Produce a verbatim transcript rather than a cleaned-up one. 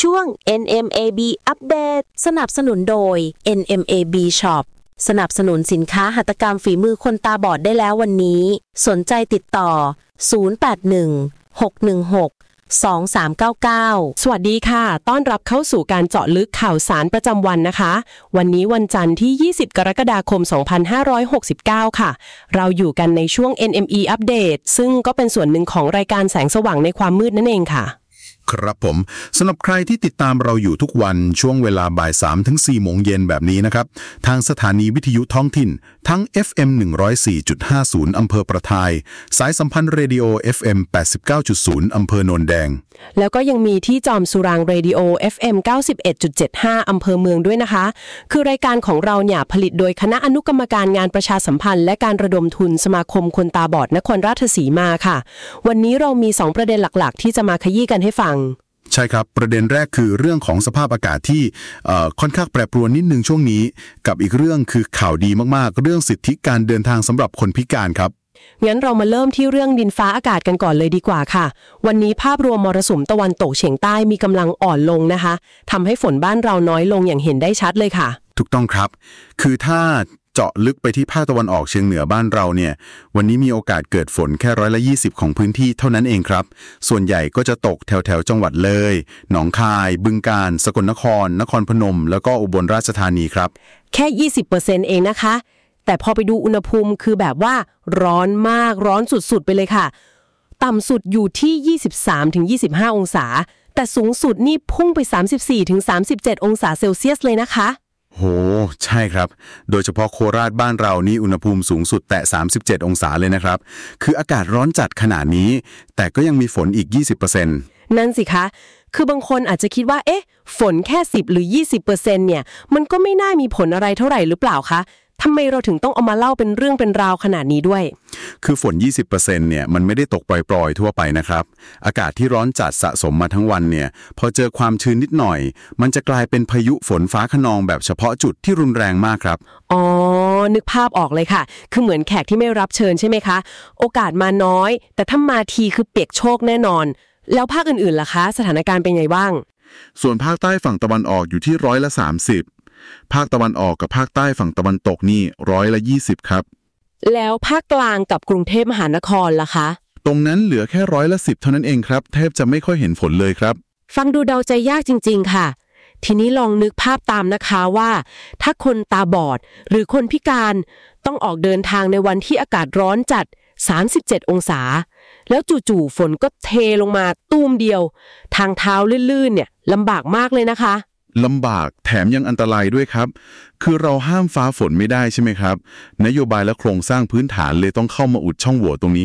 ช่วง เอ็น เอ็ม เอ บี อัปเดตสนับสนุนโดย เอ็น เอ็ม เอ บี Shop สนับสนุนสินค้าหัตถกรรมฝีมือคนตาบอดได้แล้ววันนี้สนใจติดต่อศูนย์ แปด หนึ่ง หก หนึ่ง หก สอง สาม เก้า เก้าสวัสดีค่ะต้อนรับเข้าสู่การเจาะลึกข่าวสารประจำวันนะคะวันนี้วันจันทร์ที่ยี่สิบกรกฎาคมสองพันห้าร้อยหกสิบเก้าค่ะเราอยู่กันในช่วง เอ็น เอ็ม อี อัปเดตซึ่งก็เป็นส่วนหนึ่งของรายการแสงสว่างในความมืดนั่นเองค่ะครับผมสำหรับใครที่ติดตามเราอยู่ทุกวันช่วงเวลาบ่ายสามถึงสี่โมงเย็นแบบนี้นะครับทางสถานีวิทยุท้องถิ่นทั้ง เอฟ เอ็ม หนึ่งร้อยสี่จุดห้าศูนย์ อำเภอประทายสายสัมพันธ์เรดิโอ เอฟ เอ็ม แปดสิบเก้าจุดศูนย์ อำเภอโนนแดงแล้วก็ยังมีที่จอมสุรางเรดิโอ เอฟ เอ็ม เก้าสิบเอ็ดจุดเจ็ดห้า อำเภอเมืองด้วยนะคะคือรายการของเราเนี่ยผลิตโดยคณะอนุกรรมการงานประชาสัมพันธ์และการระดมทุนสมาคมคนตาบอดนครราชสีมาค่ะวันนี้เรามีสองประเด็นหลักๆที่จะมาขยี้กันให้ฟังใช่ครับประเด็นแรกคือเรื่องของสภาพอากาศที่ค่อนข้างแปรปรวนนิดนึงช่วงนี้กับอีกเรื่องคือข่าวดีมากๆเรื่องสิทธิการเดินทางสำหรับคนพิการครับงั้นเรามาเริ่มที่เรื่องดินฟ้าอากาศกันก่อนเลยดีกว่าค่ะวันนี้ภาพรวมมรสุมตะวันตกเฉียงใต้มีกำลังอ่อนลงนะคะทำให้ฝนบ้านเราน้อยลงอย่างเห็นได้ชัดเลยค่ะถูกต้องครับคือถ้าเจาะลึกไปที่ภาคตะวันออกเฉียงเหนือบ้านเราเนี่ยวันนี้มีโอกาสเกิดฝนแค่ร้อยละยี่สิบของพื้นที่เท่านั้นเองครับส่วนใหญ่ก็จะตกแถวแถวจังหวัดเลยหนองคายบึงกาฬสกลนครนครพนมแล้วก็อุบลราชธานีครับแค่ ยี่สิบเปอร์เซ็นต์ เองนะคะแต่พอไปดูอุณหภูมิคือแบบว่าร้อนมากร้อนสุดๆไปเลยค่ะต่ำสุดอยู่ที่ ยี่สิบสามถึงยี่สิบห้า องศาแต่สูงสุดนี่พุ่งไป สามสิบสี่ถึงสามสิบเจ็ด องศาเซลเซียสเลยนะคะโหใช่ครับโดยเฉพาะโคราชบ้านเรานี่อุณหภูมิสูงสุดแตะสามสิบเจ็ดองศาเลยนะครับคืออากาศร้อนจัดขนาดนี้แต่ก็ยังมีฝนอีก ยี่สิบเปอร์เซ็นต์นั่นสิคะคือบางคนอาจจะคิดว่าเอ๊ะฝนแค่สิบหรือ ยี่สิบเปอร์เซ็นต์ เนี่ยมันก็ไม่น่ามีผลอะไรเท่าไหร่หรือเปล่าคะทำไมเราถึงต้องเอามาเล่าเป็นเรื่องเป็นราวขนาดนี้ด้วยคือฝน ยี่สิบเปอร์เซ็นต์ เนี่ยมันไม่ได้ตกปล่อยๆทั่วไปนะครับอากาศที่ร้อนจัดสะสมมาทั้งวันเนี่ยพอเจอความชื้นนิดหน่อยมันจะกลายเป็นพายุฝนฟ้าคะนองแบบเฉพาะจุดที่รุนแรงมากครับอ๋อนึกภาพออกเลยค่ะคือเหมือนแขกที่ไม่รับเชิญใช่ไหมคะโอกาสมาน้อยแต่ถ้ามาทีคือเปียกโชกแน่นอนแล้วภาคอื่นๆล่ะคะสถานการณ์เป็นไงบ้างส่วนภาคใต้ฝั่งตะวันออกอยู่ที่ร้อยละสามสิบภาคตะวันออกกับภาคใต้ฝั่งตะวันตกนี่ร้อยละยี่สิบครับแล้วภาคกลางกับกรุงเทพมหานครล่ะคะตรงนั้นเหลือแค่ร้อยละสิบเท่านั้นเองครับแทบจะไม่ค่อยเห็นฝนเลยครับฟังดูเดาใจยากจริงๆค่ะทีนี้ลองนึกภาพตามนะคะว่าถ้าคนตาบอดหรือคนพิการต้องออกเดินทางในวันที่อากาศร้อนจัดสามสิบเจ็ดองศาแล้วจู่ๆฝนก็เทลงมาตูมเดียวทางเท้าลื่นๆเนี่ยลำบากมากเลยนะคะลำบากแถมยังอันตรายด้วยครับคือเราห้ามฟ้าฝนไม่ได้ใช่ไหมครับนโยบายและโครงสร้างพื้นฐานเลยต้องเข้ามาอุดช่องโหว่ตรงนี้